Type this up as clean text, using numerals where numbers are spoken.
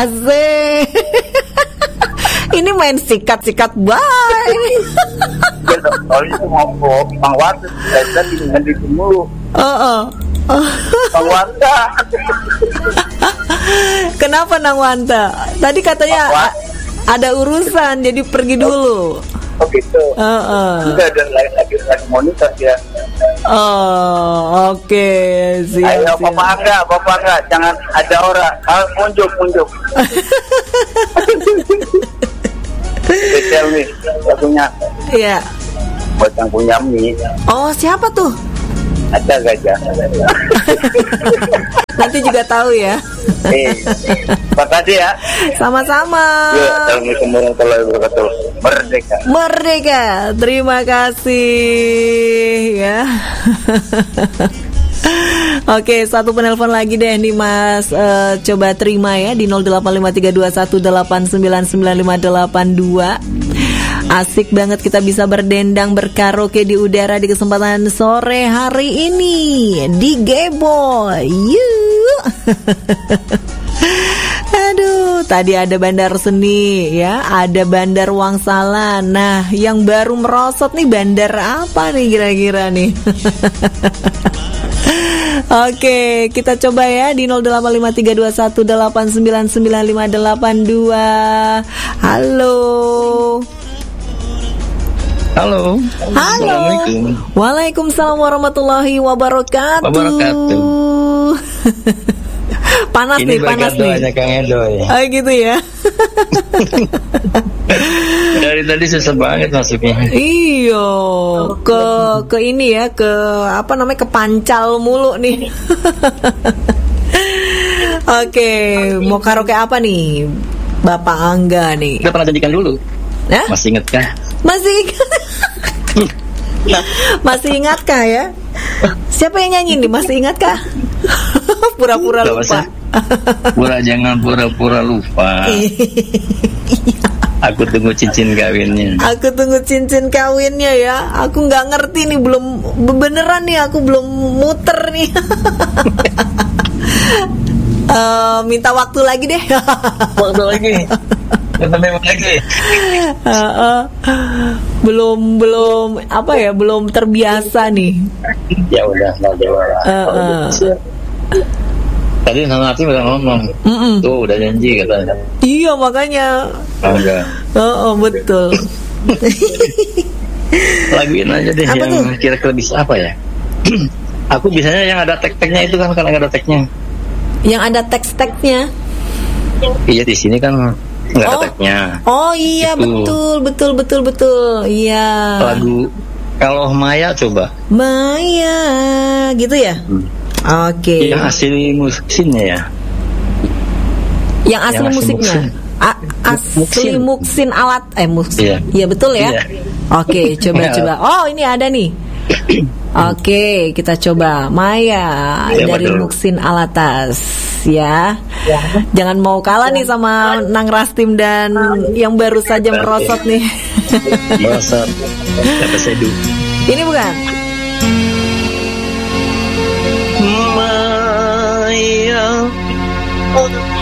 Asik. Ini main sikat-sikat bye. Kalau itu mau Bang Warta, saya tinggal di sini. Bang Warta. Kenapa Nang Wanta? Tadi katanya ada urusan, jadi pergi dulu. Oh gitu. Sudah ada lagi monitor ya. Oh, oke. Ayo Bapak Angga, jangan ada orang. Munjuk. Spesial nih, satunya. Iya. Buat yang punya mie. Oh, siapa tuh? Ada gajah. Nanti juga tahu ya. Terima kasih ya. Sama-sama. Assalamualaikum warahmatullahi wabarakatuh. Merdeka. Terima kasih ya. Oke, satu penelpon lagi deh nih Mas. Coba terima ya di 085321899582. Asik banget kita bisa berdendang berkaraoke di udara di kesempatan sore hari ini di Geboy. Yuk. Aduh, tadi ada Bandar Seni ya, ada Bandar Wangsalan. Nah, yang baru merosot nih bandar apa nih kira-kira nih? Oke, kita coba ya di 085321899582. Halo. Assalamualaikum. Waalaikumsalam warahmatullahi wabarakatuh. Panas ini nih, panas nih. Kang Edoy. Oh gitu ya. Dari tadi susah banget masuknya. Iya, ke ini ya, ke apa namanya, ke pancal mulu nih. Oke, mau karaoke apa nih, Bapak Angga nih? Kita pernah janjikan dulu. Hah? Masih inget kah? Masih ingat. Masih ingatkah ya? Siapa yang nyanyi nih? Masih ingatkah? Pura-pura lupa. Jangan pura-pura lupa. Aku tunggu cincin kawinnya. Aku tunggu cincin kawinnya ya. Aku nggak ngerti nih, belum beneran nih, aku belum muter nih. Minta waktu lagi deh. Waktu lagi. Belum apa ya, belum terbiasa nih. Ya udah, tadi sama Arti udah ngomong. Tuh udah janji katanya. Iya makanya. Udah. Betul. Laguin aja deh apa yang tuh? Kira-kira bisa apa ya? Aku biasanya yang ada tek-teknya itu kan ada teknya. Yang ada teks-teksnya. Iya, di sini kan nggak ada teknya. Oh iya, itu. betul. Iya. Lagu kalau Maya coba. Maya gitu ya. Oke. Yang asli musiknya ya. Yang asli musiknya. Asli muksin alat muksin. Iya betul ya. Iya. Oke, coba. Oh, ini ada nih. Oke, kita coba Maya dari betul. Muksin Alatas ya. Jangan mau kalah nih sama Nang Rastim dan yang baru saja merosot nih. Merosot. Kata Sedu. Ini bukan? Maya